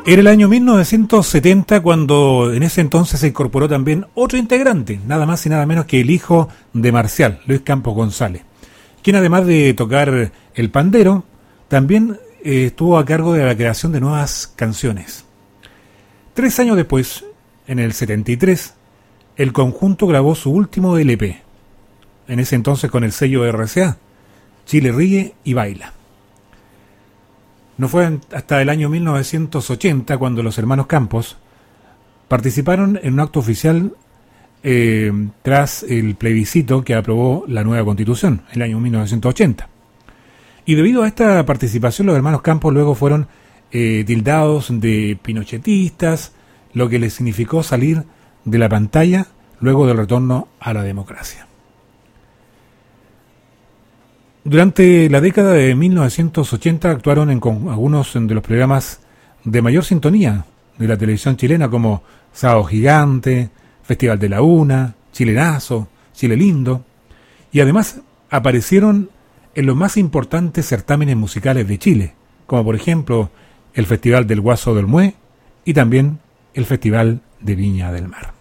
Era el año 1970 cuando en ese entonces se incorporó también otro integrante, nada más y nada menos que el hijo de Marcial, Luis Campos González, quien además de tocar el pandero, también estuvo a cargo de la creación de nuevas canciones. 3 años después, en el 73, el conjunto grabó su último LP, en ese entonces con el sello RCA, Chile Ríe y Baila. No fue hasta el año 1980 cuando los hermanos Campos participaron en un acto oficial tras el plebiscito que aprobó la nueva Constitución, en el año 1980. Y debido a esta participación, los hermanos Campos luego fueron tildados de pinochetistas, lo que les significó salir de la pantalla luego del retorno a la democracia. Durante la década de 1980 actuaron en algunos de los programas de mayor sintonía de la televisión chilena, como Sábado Gigante, Festival de la Una, Chilenazo, Chile Lindo, y además aparecieron en los más importantes certámenes musicales de Chile, como por ejemplo el Festival del Guaso del Mué y también el Festival de Viña del Mar.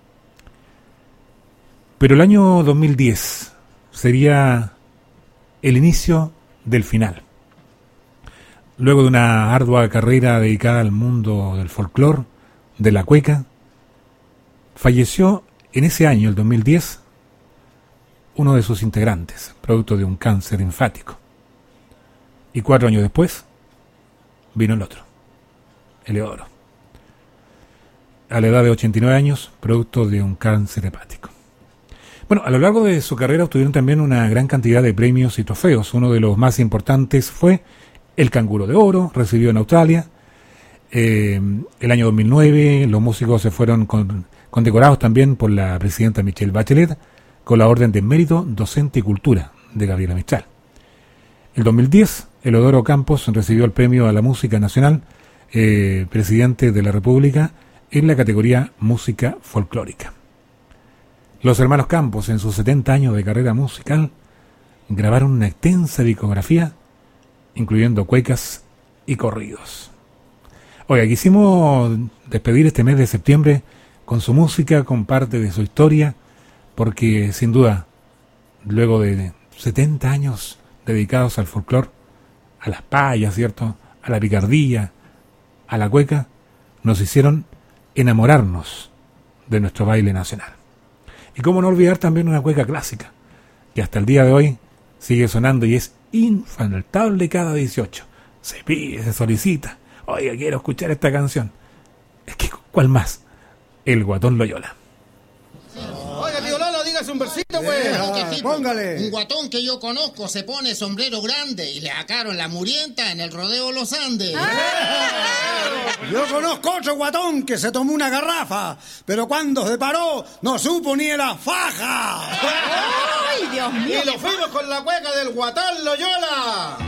Pero el año 2010 sería el inicio del final. Luego de una ardua carrera dedicada al mundo del folclore, de la cueca, falleció en ese año, el 2010, uno de sus integrantes, producto de un cáncer linfático. Y 4 años después, vino el otro, Eleodoro, a la edad de 89 años, producto de un cáncer hepático. Bueno, a lo largo de su carrera obtuvieron también una gran cantidad de premios y trofeos. Uno de los más importantes fue el Canguro de Oro, recibido en Australia. El año 2009 los músicos se fueron condecorados también por la presidenta Michelle Bachelet con la Orden de Mérito Docente y Cultura de Gabriela Mistral. El 2010, Eleodoro Campos recibió el premio a la música nacional presidente de la República en la categoría Música Folclórica. Los hermanos Campos, en sus 70 años de carrera musical, grabaron una extensa discografía, incluyendo cuecas y corridos. Oiga, quisimos despedir este mes de septiembre con su música, con parte de su historia, porque sin duda, luego de 70 años dedicados al folclore, a las payas, ¿cierto?, a la picardía, a la cueca, nos hicieron enamorarnos de nuestro baile nacional. Y cómo no olvidar también una cueca clásica, que hasta el día de hoy sigue sonando y es infaltable cada 18. Se pide, se solicita. Oiga, quiero escuchar esta canción. Es que, ¿cuál más? El Guatón Loyola. Oiga, tío Lolo, dígase un versito, güey. Póngale. Un guatón que yo conozco se pone sombrero grande y le sacaron la murienta en el rodeo Los Andes. Yo conozco otro guatón que se tomó una garrafa, pero cuando se paró no supo ni de la faja. ¡Ay, Dios mío! Y lo fuimos con la cueca del Guatón Loyola.